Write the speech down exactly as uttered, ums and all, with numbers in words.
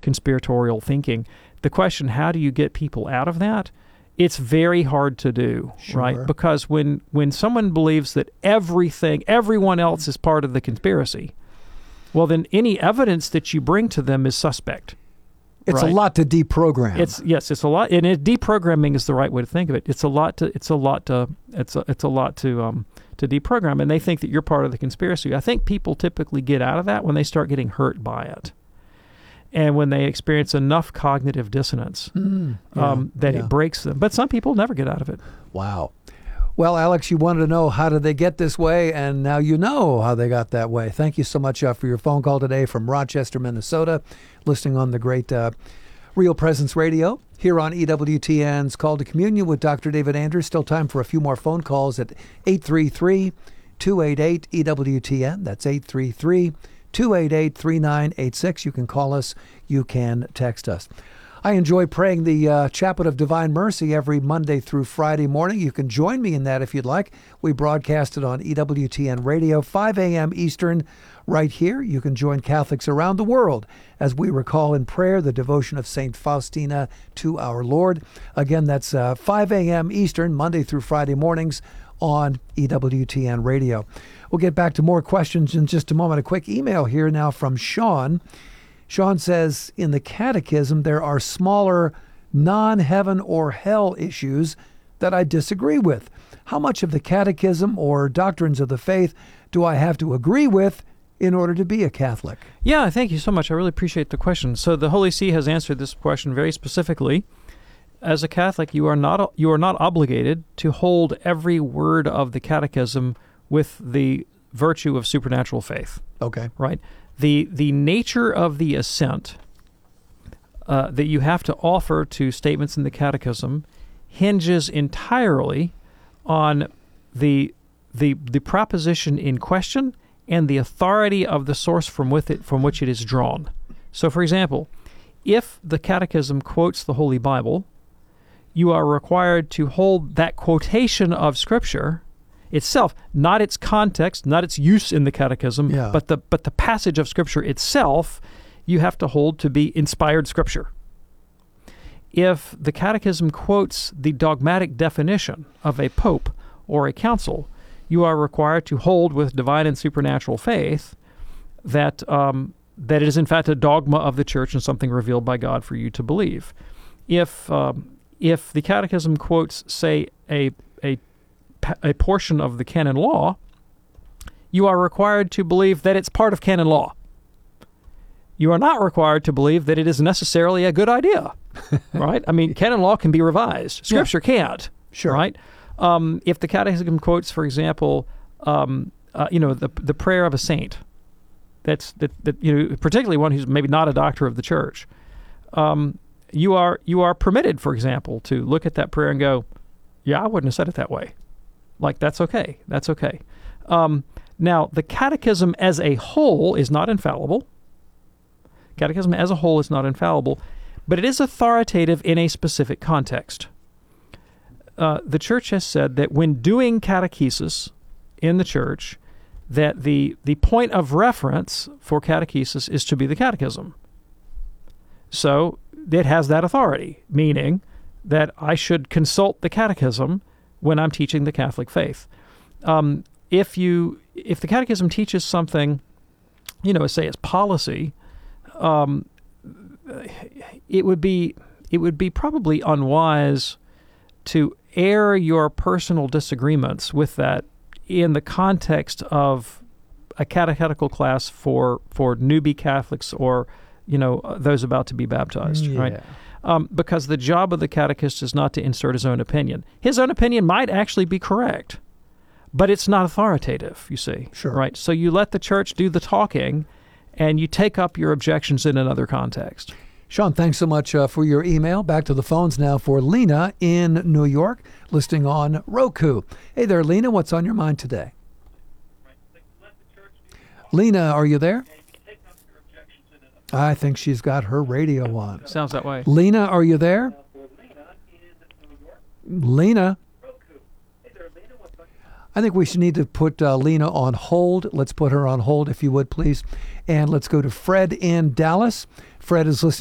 conspiratorial thinking. The question, how do you get people out of that? It's very hard to do, Sure. right? Because when, when someone believes that everything, everyone else is part of the conspiracy, well, then any evidence that you bring to them is suspect. It's right? a lot to deprogram. It's yes, it's a lot, and it, deprogramming is the right way to think of it. It's a lot to, it's a lot to, it's a, it's a lot to, um, to deprogram, and they think that you're part of the conspiracy. I think people typically get out of that when they start getting hurt by it, and when they experience enough cognitive dissonance Mm, yeah, um, that yeah. it breaks them. But some people never get out of it. Wow. Well, Alex, you wanted to know how did they get this way, and now you know how they got that way. Thank you so much uh, for your phone call today from Rochester, Minnesota, listening on the great uh, Real Presence Radio here on E W T N's Call to Communion with Doctor David Anders. Still time for a few more phone calls at eight three three, two eight eight, E W T N. That's eight three three, two eight eight, three nine eight six. You can call us. You can text us. I enjoy praying the uh, Chaplet of Divine Mercy every Monday through Friday morning. You can join me in that if you'd like. We broadcast it on E W T N Radio, five a.m. Eastern, right here. You can join Catholics around the world as we recall in prayer the devotion of Saint Faustina to our Lord. Again, that's uh, five a.m. Eastern, Monday through Friday mornings on E W T N Radio. We'll get back to more questions in just a moment. A quick email here now from Sean. Sean says, in the Catechism, there are smaller non-heaven or hell issues that I disagree with. How much of the Catechism or doctrines of the faith do I have to agree with in order to be a Catholic? Yeah, thank you so much. I really appreciate the question. So the Holy See has answered this question very specifically. As a Catholic, you are not you are not obligated to hold every word of the Catechism with the virtue of supernatural faith. Okay. Right? The the nature of the assent uh, that you have to offer to statements in the Catechism hinges entirely on the the the proposition in question and the authority of the source from with it from which it is drawn. So, for example, if the Catechism quotes the Holy Bible, you are required to hold that quotation of Scripture itself, not its context, not its use in the Catechism, Yeah. but the but the passage of Scripture itself, you have to hold to be inspired Scripture. If the Catechism quotes the dogmatic definition of a pope or a council, you are required to hold with divine and supernatural faith that um, that it is in fact a dogma of the Church and something revealed by God for you to believe. If um, if the Catechism quotes, say, a a a portion of the canon law, you are required to believe that it's part of canon law. You are not required to believe that it is necessarily a good idea, right? I mean, canon law can be revised. Scripture yeah. can't, Sure. right? Um, if the Catechism quotes, for example, um, uh, you know, the the prayer of a saint, that's that, that you know, particularly one who's maybe not a doctor of the Church, um, you are you are permitted, for example, to look at that prayer and go, yeah, I wouldn't have said it that way. Like, that's okay. That's okay. Um, now, the Catechism as a whole is not infallible. Catechism as a whole is not infallible, but it is authoritative in a specific context. Uh, the Church has said that when doing catechesis in the Church, that the, the point of reference for catechesis is to be the Catechism. So it has that authority, meaning that I should consult the Catechism when I'm teaching the Catholic faith. Um, if you if the Catechism teaches something, you know, say as policy, um, it would be it would be probably unwise to air your personal disagreements with that in the context of a catechetical class for for newbie Catholics or, you know, those about to be baptized, yeah. right? Um, because the job of the catechist is not to insert his own opinion. His own opinion might actually be correct, but it's not authoritative, you see. Sure. Right? So you let the Church do the talking, and you take up your objections in another context. Sean, thanks so much uh, for your email. Back to the phones now for Lena in New York, listening on Roku. Hey there, Lena. What's on your mind today? Lena, are you there? I think she's got her radio on. Sounds that way. Lena, are you there? Lena? I think we should need to put uh, Lena on hold. Let's put her on hold, if you would, please. And let's go to Fred in Dallas. Fred is listening.